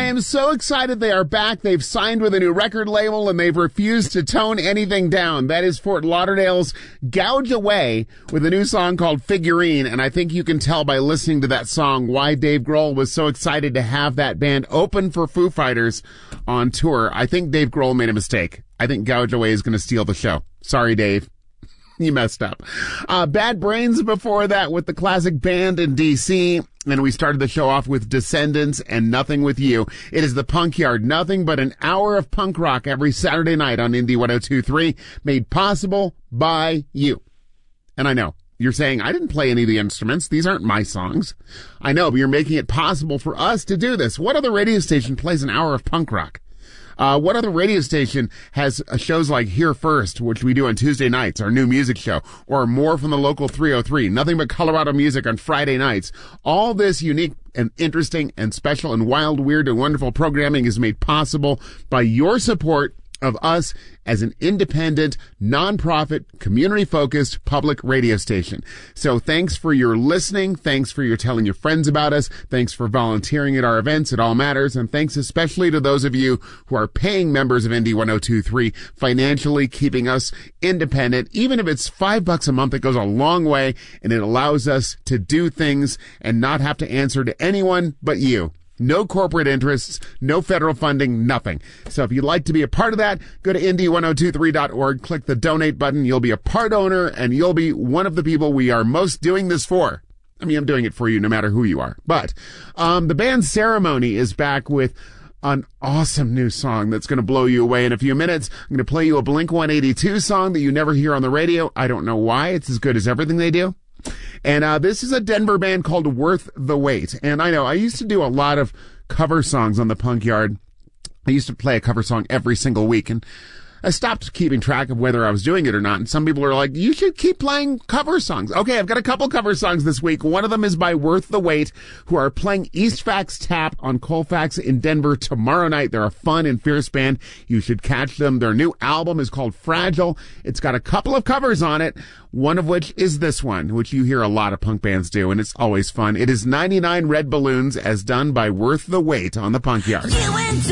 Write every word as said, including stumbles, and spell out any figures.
am so excited they are back. They've signed with a new record label, and they've refused to tone anything down. That is Fort Lauderdale's Gouge Away with a new song called Figurine, and I think you can tell by listening to that song why Dave Grohl was so excited to have that band open for Foo Fighters on tour. I think Dave Grohl made a mistake. I think Gouge Away is going to steal the show. Sorry, Dave. You messed up. Uh, Bad Brains before that with the classic Band in D C And we started the show off with Descendants and Nothing With You. It is the Punk Yard. Nothing but an hour of punk rock every Saturday night on Indie one oh two point three, made possible by you. And I know, you're saying, I didn't play any of the instruments. These aren't my songs. I know, but you're making it possible for us to do this. What other radio station plays an hour of punk rock? Uh, what other radio station has uh, shows like Here First, which we do on Tuesday nights, our new music show, or More from the Local three oh three, Nothing But Colorado Music on Friday nights? All this unique and interesting and special and wild, weird, and wonderful programming is made possible by your support of us as an independent, nonprofit, community-focused public radio station. So thanks for your listening. Thanks for your telling your friends about us. Thanks for volunteering at our events. It all matters. And thanks especially to those of you who are paying members of Indie one oh two point three, financially keeping us independent. Even if it's five bucks a month, it goes a long way, and it allows us to do things and not have to answer to anyone but you. No corporate interests, no federal funding, nothing. So if you'd like to be a part of that, go to indie one oh two three dot org, click the donate button. You'll be a part owner, and you'll be one of the people we are most doing this for. I mean, I'm doing it for you no matter who you are. But um the band Ceremony is back with an awesome new song that's going to blow you away in a few minutes. I'm going to play you a Blink one eighty-two song that you never hear on the radio. I don't know why. It's as good as everything they do. And uh this is a Denver band called Worth the Wait. And I know I used to do a lot of cover songs on the Punk Yard. I used to play a cover song every single week, and I stopped keeping track of whether I was doing it or not. And some people are like, you should keep playing cover songs. Okay, I've got a couple cover songs this week. One of them is by Worth the Wait, who are playing Eastfax Tap on Colfax in Denver tomorrow night. They're a fun and fierce band. You should catch them. Their new album is called Fragile. It's got a couple of covers on it, one of which is this one, which you hear a lot of punk bands do, and it's always fun. It is ninety-nine Red Balloons, as done by Worth the Wait on the Punk Yard.